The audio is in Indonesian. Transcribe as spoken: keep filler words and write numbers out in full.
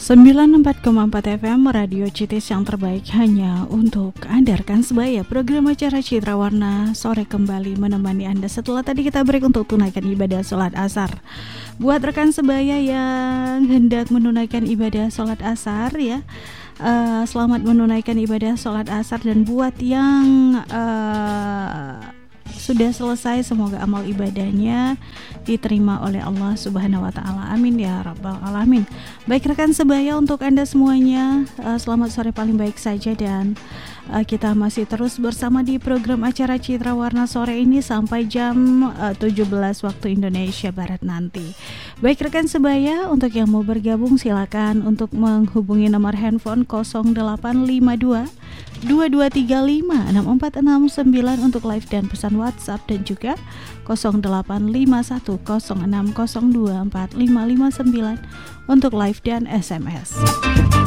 sembilan puluh empat koma empat F M Radio Citis yang terbaik hanya untuk Anda. Rekan sebaya, program acara Citra Warna sore kembali menemani Anda setelah tadi kita break untuk tunaikan ibadah sholat asar. Buat rekan sebaya yang hendak menunaikan ibadah sholat asar ya, uh, selamat menunaikan ibadah sholat asar. Dan buat yang uh, sudah selesai, semoga amal ibadahnya diterima oleh Allah Subhanahu wa taala. Amin ya rabbal alamin. Baik rekan sebaya, untuk Anda semuanya uh, selamat sore paling baik saja. Dan uh, kita masih terus bersama di program acara Citra Warna sore ini sampai jam uh, tujuh belas waktu Indonesia Barat nanti. Baik rekan sebaya, untuk yang mau bergabung silakan untuk menghubungi nomor handphone nol delapan lima dua dua dua tiga lima enam empat enam sembilan untuk live dan pesan WhatsApp, dan juga nol delapan lima satu nol enam nol dua empat lima lima sembilan untuk live dan S M S.